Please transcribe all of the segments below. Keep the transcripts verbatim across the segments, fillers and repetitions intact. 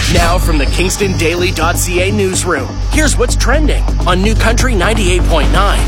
Now from the Kingston Daily dot C A newsroom, here's what's trending on New Country ninety-eight point nine.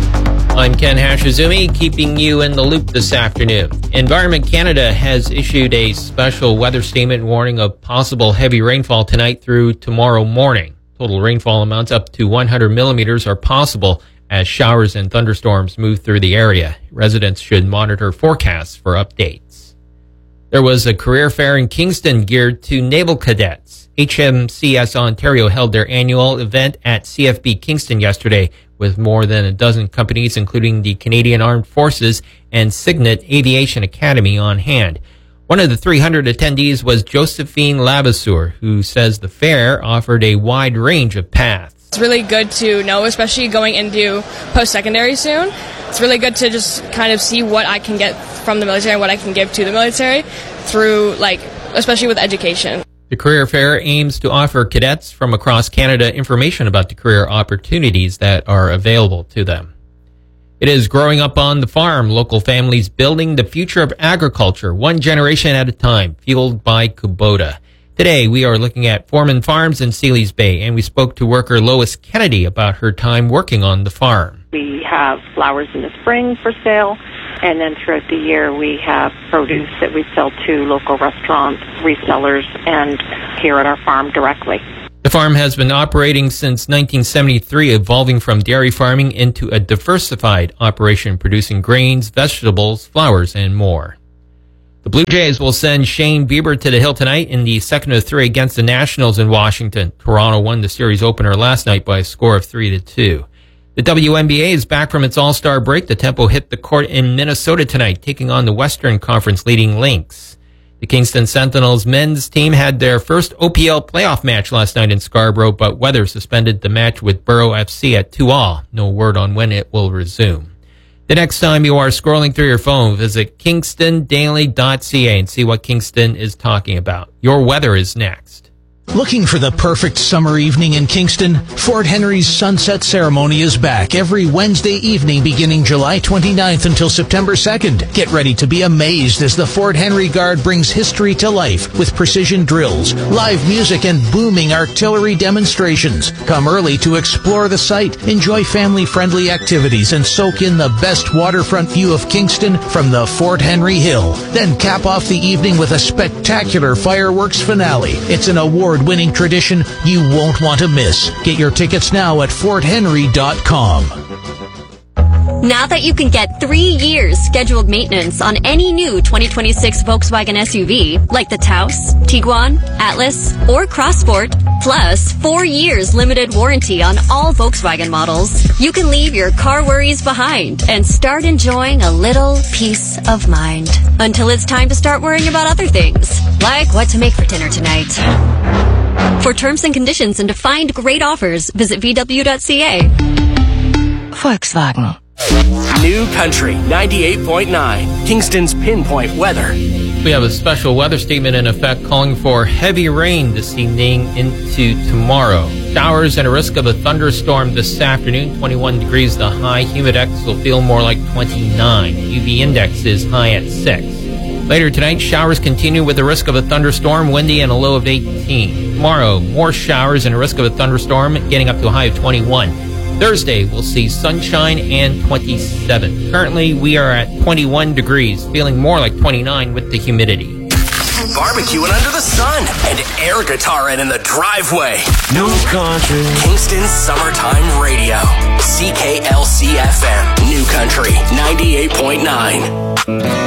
I'm Ken Hashizumi, keeping you in the loop this afternoon. Environment Canada has issued a special weather statement warning of possible heavy rainfall tonight through tomorrow morning. Total rainfall amounts up to one hundred millimeters are possible as showers and thunderstorms move through the area. Residents should monitor forecasts for updates. There was a career fair in Kingston geared to naval cadets. H M C S Ontario held their annual event at C F B Kingston yesterday with more than a dozen companies, including the Canadian Armed Forces and Cygnet Aviation Academy on hand. One of the three hundred attendees was Josephine Labasseur, who says the fair offered a wide range of paths. It's really good to know, especially going into post-secondary soon. It's really good to just kind of see what I can get from the military and what I can give to the military through, like, especially with education. The career fair aims to offer cadets from across Canada information about the career opportunities that are available to them. It is growing up on the farm, local families building the future of agriculture, one generation at a time, fueled by Kubota. Today, we are looking at Foreman Farms in Sealy's Bay, and we spoke to worker Lois Kennedy about her time working on the farm. We have flowers in the spring for sale, and then throughout the year we have produce that we sell to local restaurants, resellers, and here at our farm directly. The farm has been operating since nineteen seventy-three, evolving from dairy farming into a diversified operation producing grains, vegetables, flowers, and more. The Blue Jays will send Shane Bieber to the hill tonight in the second of three against the Nationals in Washington. Toronto won the series opener last night by a score of three to two. The W N B A is back from its All-Star break. The Tempo hit the court in Minnesota tonight, taking on the Western Conference leading Lynx. The Kingston Sentinels men's team had their first O P L playoff match last night in Scarborough, but weather suspended the match with Borough F C at two all. No word on when it will resume. The next time you are scrolling through your phone, visit Kingston Daily dot C A and see what Kingston is talking about. Your weather is next. Looking for the perfect summer evening in Kingston? Fort Henry's Sunset Ceremony is back every Wednesday evening beginning July twenty-ninth until September second. Get ready to be amazed as the Fort Henry Guard brings history to life with precision drills, live music, and booming artillery demonstrations. Come early to explore the site, enjoy family-friendly activities, and soak in the best waterfront view of Kingston from the Fort Henry Hill. Then cap off the evening with a spectacular fireworks finale. It's an award winning tradition you won't want to miss. Get your tickets now at fort henry dot com. Now that you can get three years scheduled maintenance on any new twenty twenty-six Volkswagen S U V, like the Taos, Tiguan, Atlas, or Crossport, plus four years limited warranty on all Volkswagen models, you can leave your car worries behind and start enjoying a little peace of mind. Until it's time to start worrying about other things, like what to make for dinner tonight. For terms and conditions and to find great offers, visit v w dot c a. Volkswagen. New Country ninety-eight point nine, Kingston's pinpoint weather. We have a special weather statement in effect calling for heavy rain this evening into tomorrow. Showers and a risk of a thunderstorm this afternoon. twenty-one degrees the high. Humidex will feel more like twenty-nine. U V index is high at six. Later tonight, showers continue with the risk of a thunderstorm, windy and a low of eighteen. Tomorrow, more showers and a risk of a thunderstorm, getting up to a high of twenty-one. Thursday, we'll see sunshine and twenty-seven. Currently, we are at twenty-one degrees, feeling more like twenty-nine with the humidity. Barbecuing under the sun and air guitaring in the driveway. New Country. Kingston's Summertime Radio. C K L C F M. New Country ninety-eight point nine.